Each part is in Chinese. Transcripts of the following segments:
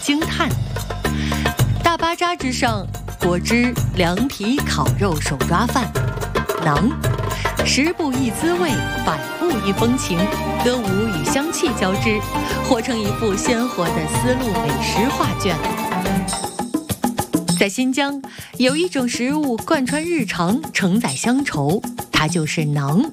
惊叹。大巴扎之上，果汁、凉皮、烤肉、手抓饭，馕，十步一滋味，百步一风情，歌舞与香气交织，活成一幅鲜活的丝路美食画卷。在新疆，有一种食物贯穿日常，承载乡愁，它就是馕。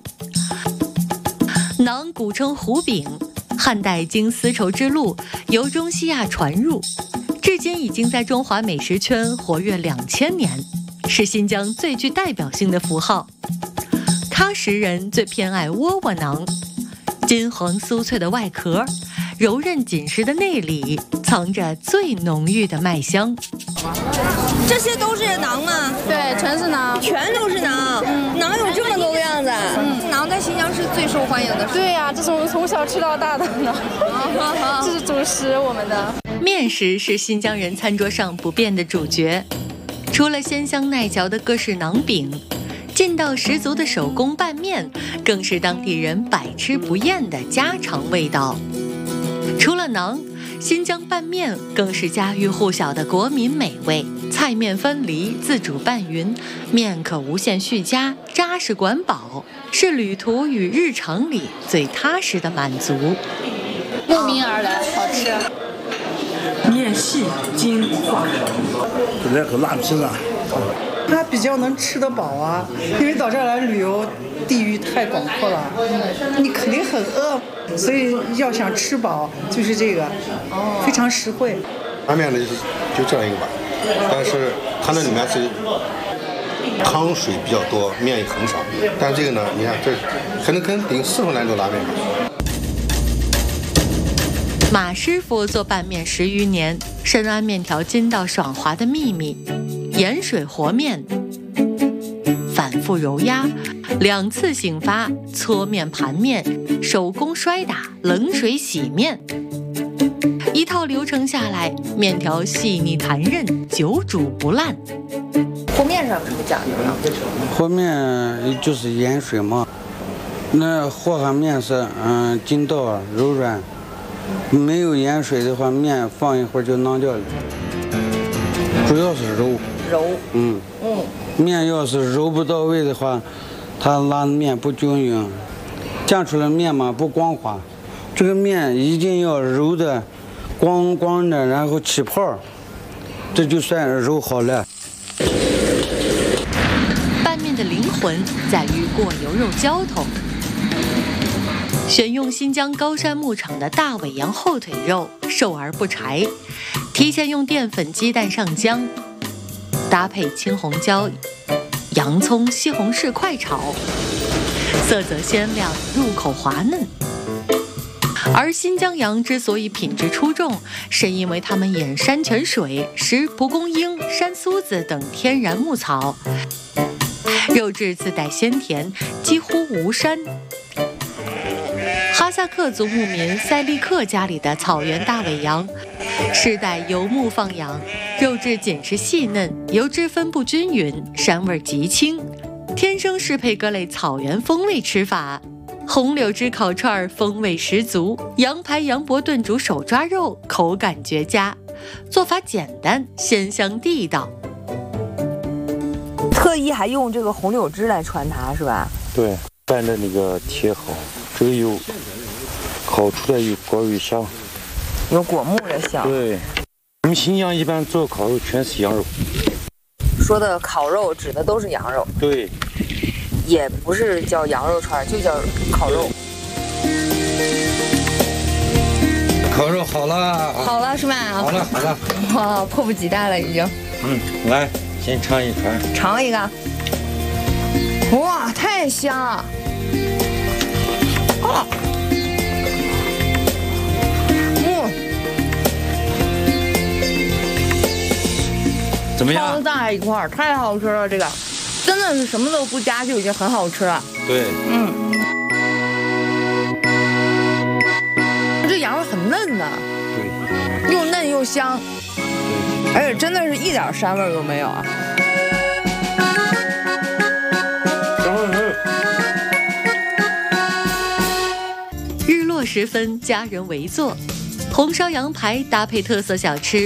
馕古称胡饼，汉代经丝绸之路由中西亚传入，至今已经在中华美食圈活跃2000年，是新疆最具代表性的符号。喀什人最偏爱窝窝馕，金黄酥脆的外壳，柔韧紧实的内里，藏着最浓郁的麦香。 这些都是馕吗？ 对，全是馕， 全都是馕。馕有这么多个样子。馕在新疆是最受欢迎的。 对呀，这是我们从小吃到大的馕，这是主食我们的。 面食是新疆人餐桌上不变的主角，除了鲜香耐嚼的各式馕饼，劲道十足的手工拌面更是当地人百吃不厌的家常味道。除了馕，新疆拌面更是家喻户晓的国民美味，菜面分离，自主拌匀，面可无限续加，扎实管饱，是旅途与日常里最踏实的满足。 慕名而来，好吃。 面细筋化， 这口辣皮啊， 它比较能吃得饱啊，因为到这儿来旅游，地域太广阔了，你肯定很饿，所以要想吃饱就是这个，非常实惠。 拉面呢就这样一个碗，但是它那里面是汤水比较多，面也很少。但这个呢，你看这可能跟顶4份兰州拉面。 马师傅做拌面10余年，深谙面条筋道爽滑的秘密，盐水和面，反复揉压，2次醒发，搓面盘面，手工摔打，冷水洗面，一套流程下来，面条细腻弹韧，久煮不烂。 和面上有什么讲究呢？ 和面就是盐水嘛，那和上面是筋道柔软。没有盐水的话，面放一会儿就囊掉了。主要是揉。面要是揉不到位的话，它拉面不均匀，酱出来面嘛不光滑。这个面一定要揉的光的，然后起泡，这就算揉好了。 拌面的灵魂在于过油肉浇头。选用新疆高山牧场的大尾羊后腿肉，瘦而不柴，提前用淀粉、鸡蛋上浆，搭配青红椒、洋葱、西红柿快炒，色泽鲜亮，入口滑嫩。而新疆羊之所以品质出众，是因为它们饮山泉水，食蒲公英、山苏子等天然牧草，肉质自带鲜甜，几乎无膻。哈萨克族牧民塞利克家里的草原大尾羊，世代游牧放养，肉质紧实细嫩，油脂分布均匀，膻味极轻，天生适配各类草原风味吃法。红柳枝烤串风味十足，羊排、羊脖炖煮手抓肉口感绝佳，做法简单，鲜香地道。 特意还用这个红柳枝来穿它，是吧？ 对，拌的那个铁好，这个油烤出来有果味香， 有果木的香。 对，我们新疆一般做烤肉全是羊肉。 说的烤肉指的都是羊肉。 对。 也不是叫羊肉串，就叫烤肉。 烤肉好了， 好了是吧？ 好了。 哇，迫不及待了已经。 来，先尝一串。 尝一个。哇，太香了。 怎么样？ 包在一块儿，太好吃了，这个。真的是什么都不加就已经很好吃了。 对， 这羊肉很嫩的， 对， 又嫩又香，而且真的是一点膻味都没有啊。 日落时分，家人围坐，红烧羊排搭配特色小吃